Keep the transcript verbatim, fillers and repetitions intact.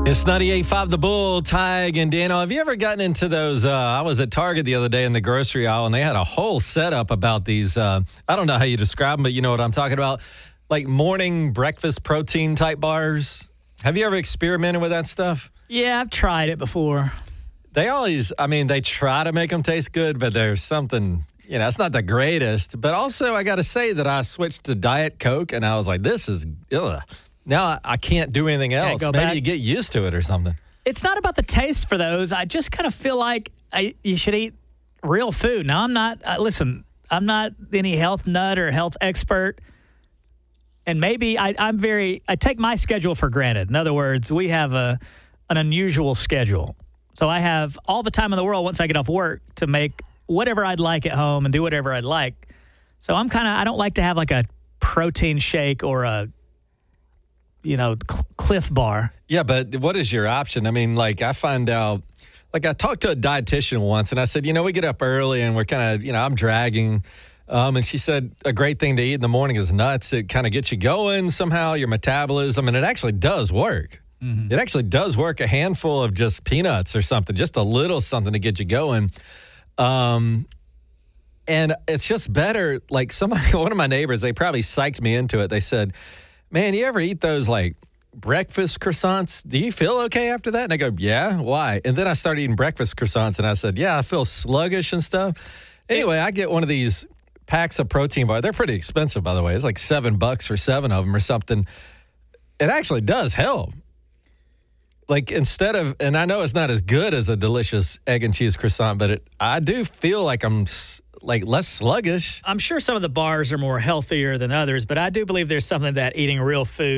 It's ninety-eight point five The Bull, Tig and Daniel. Have you ever gotten into those? Uh, I was at Target the other day in the grocery aisle, and they had a whole setup about these. Uh, I don't know how you describe them, but you know what I'm talking about. Like morning breakfast protein type bars. Have you ever experimented with that stuff? Yeah, I've tried it before. They always, I mean, they try to make them taste good, but there's something, you know, it's not the greatest. But also, I got to say that I switched to Diet Coke, and I was like, this is, ugh. Now I, I can't do anything else. Maybe back. you get used to it or something. It's not about the taste for those. I just kind of feel like I, you should eat real food. Now, I'm not, uh, listen, I'm not any health nut or health expert. And maybe I, I'm very, I take my schedule for granted. In other words, we have a an unusual schedule. So I have all the time in the world once I get off work to make whatever I'd like at home and do whatever I'd like. So I'm kind of, I don't like to have like a protein shake or a, you know, cl- Cliff Bar. Yeah, but what is your option? I mean, like, I find out, like, I talked to a dietitian once, and I said, you know, we get up early, and we're kind of, you know, I'm dragging. Um, and she said a great thing to eat in the morning is nuts. It kind of gets you going somehow, your metabolism, and it actually does work. Mm-hmm. It actually does work. A handful of just peanuts or something, just a little something to get you going. Um, and it's just better. Like, somebody, one of my neighbors, they probably psyched me into it. They said, man, you ever eat those, like, breakfast croissants? Do you feel okay after that? And I go, yeah, why? And then I started eating breakfast croissants, and I said, yeah, I feel sluggish and stuff. Anyway, I get one of these packs of protein bars. They're pretty expensive, by the way. It's like seven bucks for seven of them or something. It actually does help. Like, instead of, and I know it's not as good as a delicious egg and cheese croissant, but it, I do feel like I'm like less sluggish. I'm sure some of the bars are more healthier than others, but I do believe there's something that eating real food